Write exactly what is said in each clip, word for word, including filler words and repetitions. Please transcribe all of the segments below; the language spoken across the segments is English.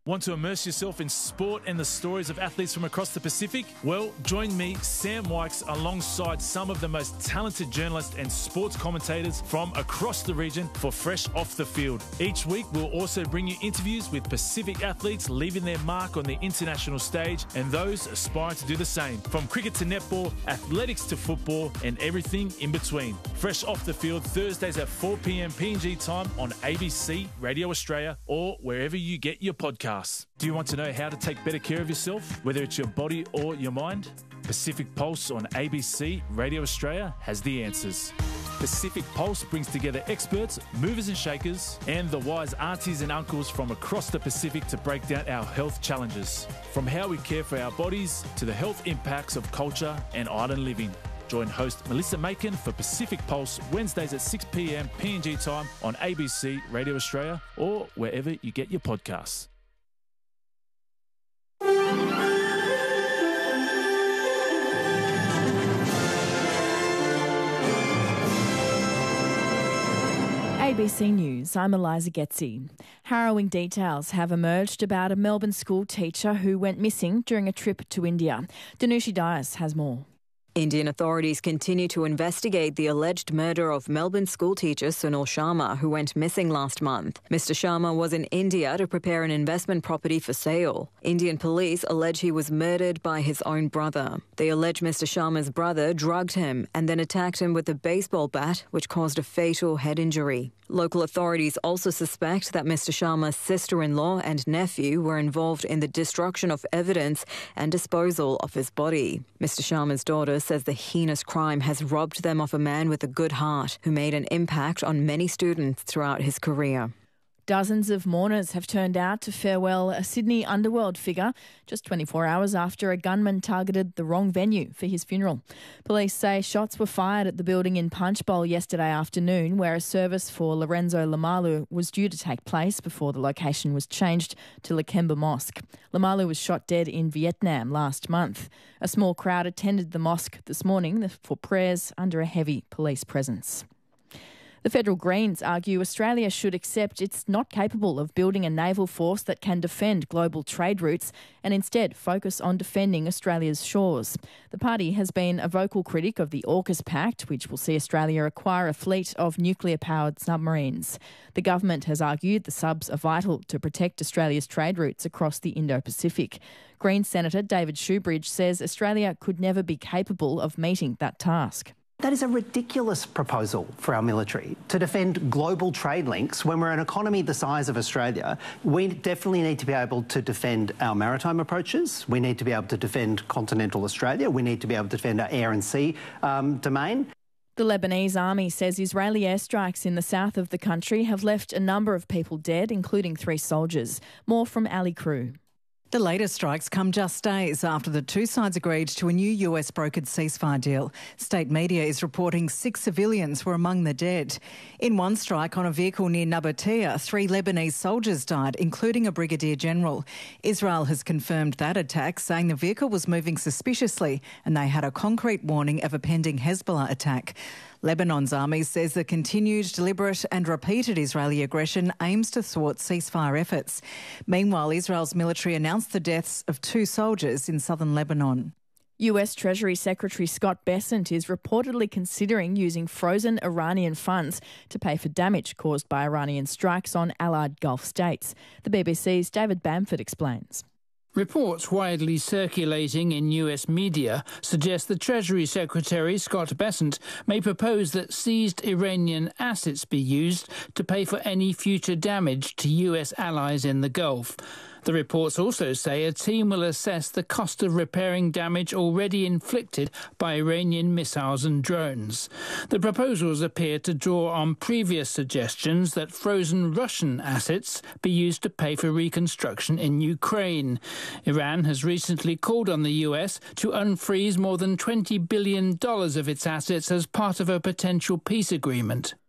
Want to immerse yourself in sport and the stories of athletes from across the Pacific? Well, join me, Sam Wykes, alongside some of the most talented journalists and sports commentators from across the region for Fresh Off the Field. Each week, we'll also bring you interviews with Pacific athletes leaving their mark on the international stage and those aspiring to do the same. From cricket to netball, athletics to football, and everything in between. Fresh Off the Field, Thursdays at four p.m. P N G time on A B C, Radio Australia, or wherever you get your podcasts. Do you want to know how to take better care of yourself, whether it's your body or your mind? Pacific Pulse on A B C Radio Australia has the answers. Pacific Pulse brings together experts, movers and shakers, and the wise aunties and uncles from across the Pacific to break down our health challenges. From how we care for our bodies to the health impacts of culture and island living. Join host Melissa Macon for Pacific Pulse Wednesdays at six p.m. P N G time on A B C Radio Australia or wherever you get your podcasts. A B C News, I'm Eliza Getzi. Harrowing details have emerged about a Melbourne school teacher who went missing during a trip to India. Danushi Dias has more. Indian authorities continue to investigate the alleged murder of Melbourne schoolteacher Sunil Sharma, who went missing last month. Mister Sharma was in India to prepare an investment property for sale. Indian police allege he was murdered by his own brother. They allege Mister Sharma's brother drugged him and then attacked him with a baseball bat, which caused a fatal head injury. Local authorities also suspect that Mister Sharma's sister-in-law and nephew were involved in the destruction of evidence and disposal of his body. Mister Sharma's daughter says the heinous crime has robbed them of a man with a good heart who made an impact on many students throughout his career. Dozens of mourners have turned out to farewell a Sydney underworld figure just twenty-four hours after a gunman targeted the wrong venue for his funeral. Police say shots were fired at the building in Punchbowl yesterday afternoon, where a service for Lorenzo Lamalu was due to take place before the location was changed to Lakemba Mosque. Lamalu was shot dead in Vietnam last month. A small crowd attended the mosque this morning for prayers under a heavy police presence. The Federal Greens argue Australia should accept it's not capable of building a naval force that can defend global trade routes and instead focus on defending Australia's shores. The party has been a vocal critic of the AUKUS Pact, which will see Australia acquire a fleet of nuclear-powered submarines. The government has argued the subs are vital to protect Australia's trade routes across the Indo-Pacific. Greens Senator David Shoebridge says Australia could never be capable of meeting that task. That is a ridiculous proposal for our military, to defend global trade links when we're an economy the size of Australia. We definitely need to be able to defend our maritime approaches. We need to be able to defend continental Australia. We need to be able to defend our air and sea um, domain. The Lebanese army says Israeli airstrikes in the south of the country have left a number of people dead, including three soldiers. More from Ali Crew. The latest strikes come just days after the two sides agreed to a new U S brokered ceasefire deal. State media is reporting six civilians were among the dead. In one strike on a vehicle near Nabatea, three Lebanese soldiers died, including a brigadier general. Israel has confirmed that attack, saying the vehicle was moving suspiciously and they had a concrete warning of a pending Hezbollah attack. Lebanon's army says the continued, deliberate and repeated Israeli aggression aims to thwart ceasefire efforts. Meanwhile, Israel's military announced the deaths of two soldiers in southern Lebanon. U S Treasury Secretary Scott Bessent is reportedly considering using frozen Iranian funds to pay for damage caused by Iranian strikes on allied Gulf states. The B B C's David Bamford explains. Reports widely circulating in U S media suggest the Treasury Secretary, Scott Bessent, may propose that seized Iranian assets be used to pay for any future damage to U S allies in the Gulf. The reports also say a team will assess the cost of repairing damage already inflicted by Iranian missiles and drones. The proposals appear to draw on previous suggestions that frozen Russian assets be used to pay for reconstruction in Ukraine. Iran has recently called on the U S to unfreeze more than twenty billion dollars of its assets as part of a potential peace agreement.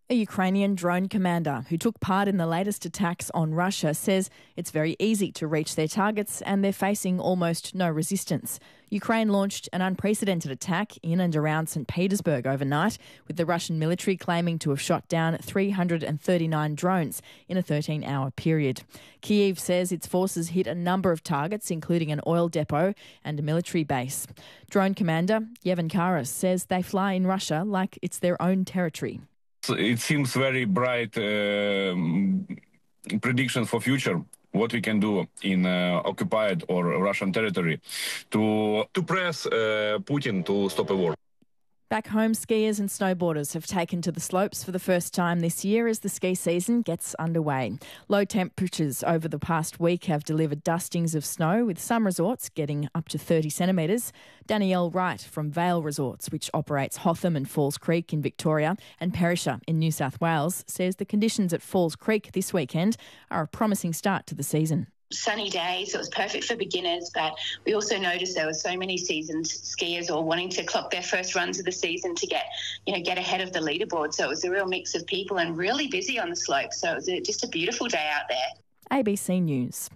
A Ukrainian drone commander who took part in the latest attacks on Russia says it's very easy to reach their targets and they're facing almost no resistance. Ukraine launched an unprecedented attack in and around Saint Petersburg overnight, with the Russian military claiming to have shot down three hundred thirty-nine drones in a thirteen-hour period. Kyiv says its forces hit a number of targets, including an oil depot and a military base. Drone commander Yevhen Karas says they fly in Russia like it's their own territory. It seems very bright uh, prediction for future, what we can do in uh, occupied or Russian territory to, to press uh, Putin to stop a war. Back home, skiers and snowboarders have taken to the slopes for the first time this year as the ski season gets underway. Low temperatures over the past week have delivered dustings of snow, with some resorts getting up to thirty centimetres. Danielle Wright from Vale Resorts, which operates Hotham and Falls Creek in Victoria and Perisher in New South Wales, says the conditions at Falls Creek this weekend are a promising start to the season. Sunny days, so it was perfect for beginners, but we also noticed there were so many seasoned skiers all wanting to clock their first runs of the season to get, you know, get ahead of the leaderboard. So it was a real mix of people and really busy on the slope. So it was a, just a beautiful day out there. A B C News.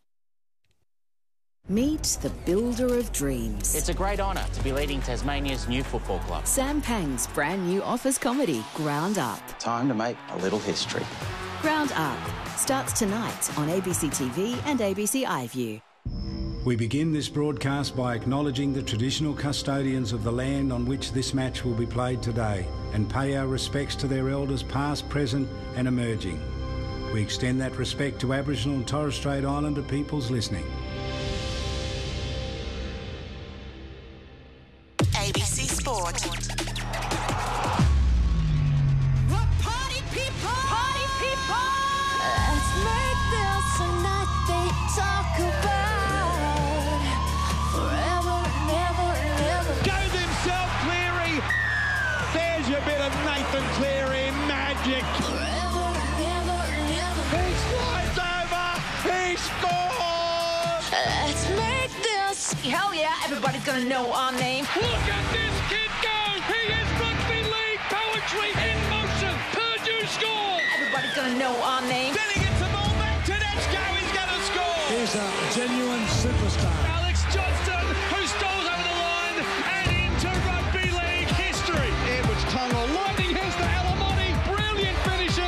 Meet the builder of dreams. It's a great honour to be leading Tasmania's new football club. Sam Pang's brand new office comedy, Ground Up. Time to make a little history. Ground Up starts tonight on A B C T V and A B C iView. We begin this broadcast by acknowledging the traditional custodians of the land on which this match will be played today and pay our respects to their elders past, present and emerging. We extend that respect to Aboriginal and Torres Strait Islander peoples listening. A B C Sport. Nathan Cleary, magic. Forever, never, never. He slides over. He scores. Let's make this. Hell yeah, everybody's going to know our name. Look at this kid go. He is rugby league poetry in motion. Purdue scores. Everybody's going to know our name. Then he gets the ball back. Tedesco is going to score. Here's a genuine superstar. Alex Johnson.